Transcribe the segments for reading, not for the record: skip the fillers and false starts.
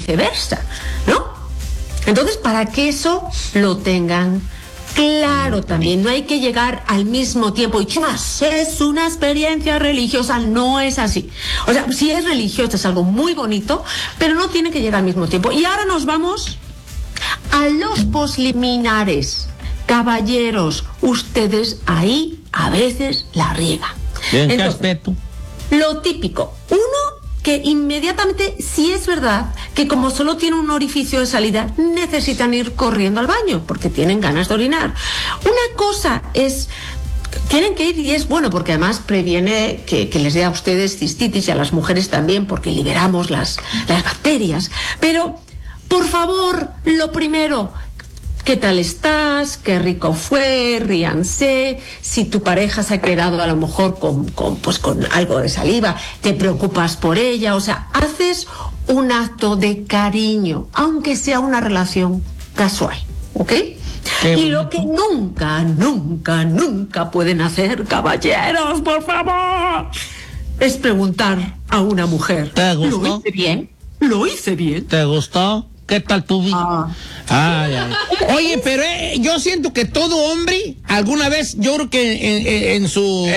viceversa, ¿no? Entonces, para que eso lo tengan claro también, no hay que llegar al mismo tiempo y chas, es una experiencia religiosa, no es así. O sea, si es religiosa es algo muy bonito, pero no tiene que llegar al mismo tiempo. Y ahora nos vamos a los posliminares. Caballeros, ustedes ahí a veces la riegan. ¿En qué aspecto? Lo típico, uno, que inmediatamente, sí es verdad que como solo tiene un orificio de salida, necesitan ir corriendo al baño porque tienen ganas de orinar. Una cosa es, tienen que ir y es bueno porque además previene que les dé a ustedes cistitis y a las mujeres también porque liberamos las bacterias. Pero, por favor, lo primero, ¿qué tal estás? ¿Qué rico fue? Ríanse. Si tu pareja se ha quedado a lo mejor con algo de saliva, te preocupas por ella. O sea, haces un acto de cariño, aunque sea una relación casual, ¿ok? Y lo que nunca, nunca, nunca pueden hacer, caballeros, por favor, es preguntar a una mujer. ¿Te gustó? ¿Lo hice bien? ¿Lo hice bien? ¿Te gustó? ¿Qué tal tu vida? Ay. Oye, pero yo siento que todo hombre, alguna vez, yo creo que en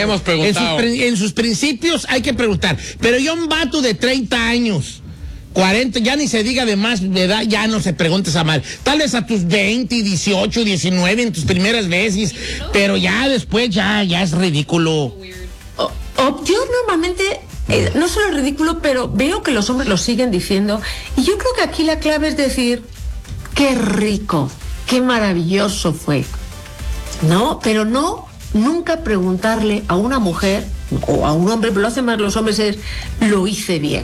sus principios hay que preguntar. Pero yo un vato de 30 años, 40, ya ni se diga de más de edad, ya no se preguntes a mal. Tal vez a tus 20, 18, 19, en tus primeras veces, pero ya después ya es ridículo. Yo normalmente... no solo es ridículo, pero veo que los hombres lo siguen diciendo. Y yo creo que aquí la clave es decir, qué rico, qué maravilloso fue. No, pero no, nunca preguntarle a una mujer o a un hombre, pero lo hacen más los hombres, es, lo hice bien.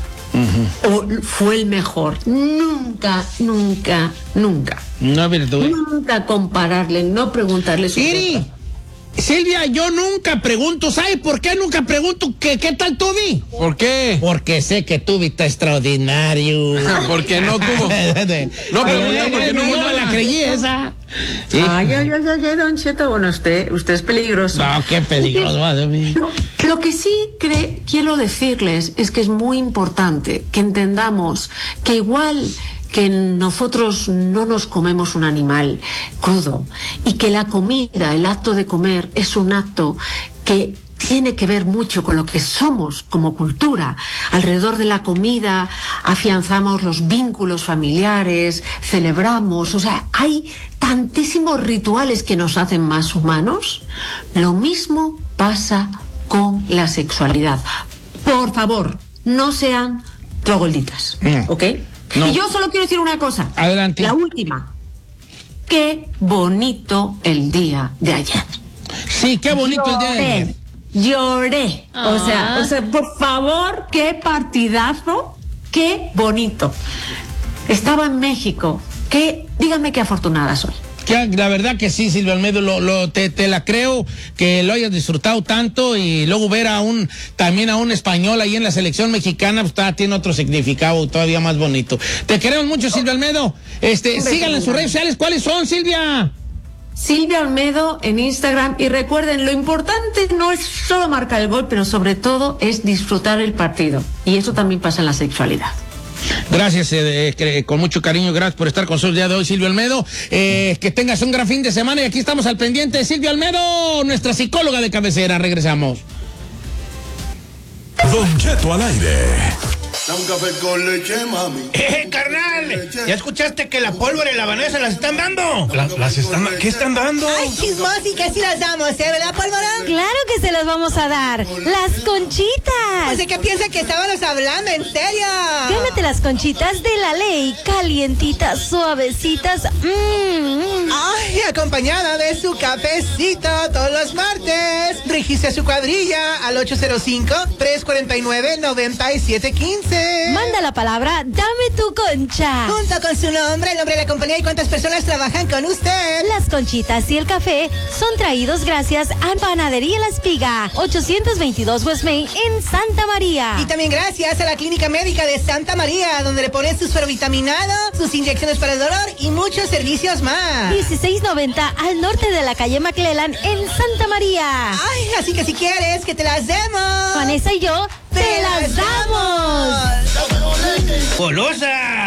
O fue el mejor. Nunca, nunca, nunca. No, virtud. Nunca compararle, no preguntarle su cosa. Silvia, yo nunca pregunto, ¿sabes por qué nunca pregunto qué tal tuve? ¿Por qué? Porque sé que tuve está extraordinario. Porque no tuvo. No pregunta porque no me la creí esa. Sí. Ay, don Cheto, bueno, usted es peligroso. No, qué peligroso, madre mía. Lo que sí quiero decirles es que es muy importante que entendamos que igual que nosotros no nos comemos un animal crudo y que la comida, el acto de comer, es un acto que tiene que ver mucho con lo que somos como cultura. Alrededor de la comida afianzamos los vínculos familiares, celebramos, o sea, hay tantísimos rituales que nos hacen más humanos. Lo mismo pasa con la sexualidad. Por favor, no sean trogolditas, ¿ok? No. Y yo solo quiero decir una cosa. Adelante. La última. Qué bonito el día de ayer. Sí, qué bonito el día de ayer. Lloré. O sea, por favor, qué partidazo, qué bonito. Estaba en México. Díganme qué afortunada soy. La verdad que sí, Silvia Olmedo, te la creo que lo hayas disfrutado tanto y luego ver también a un español ahí en la selección mexicana, pues tiene otro significado todavía más bonito. Te queremos mucho, Silvia Olmedo. Síganla en sus redes sociales. ¿Cuáles son, Silvia? Silvia Olmedo en Instagram. Y recuerden, lo importante no es solo marcar el gol, pero sobre todo es disfrutar el partido. Y eso también pasa en la sexualidad. Gracias, con mucho cariño, gracias por estar con nosotros el día de hoy, Silvia Olmedo. Que tengas un gran fin de semana y aquí estamos al pendiente de Silvia Olmedo, nuestra psicóloga de cabecera. Regresamos. Don Cheto al aire. Un café con leche, mami. Carnal, ¿ya escuchaste que la pólvora y la Vanessa las están dando? ¿Qué están dando? Ay, chismosi, que sí las damos, ¿verdad, pólvora? Claro que se las vamos a dar. Las conchitas. Pues de qué piensa que estábamos hablando, en serio. Gánate las conchitas de la ley, calientitas, suavecitas. Ay, acompañada de su cafecito todos los martes. Registre su cuadrilla al 805-349-9715. Manda la palabra, dame tu concha. Junto con su nombre, el nombre de la compañía y cuántas personas trabajan con usted. Las conchitas y el café son traídos gracias a Panadería La Espiga, 822 West Main en Santa María. Y también gracias a la Clínica Médica de Santa María, donde le ponen sus ferrovitaminados, sus inyecciones para el dolor y muchos servicios más. 1690 al norte de la calle McClellan en Santa María. Ay, así que si quieres que te las demos, Vanessa y yo te las damos. ¡Golosa!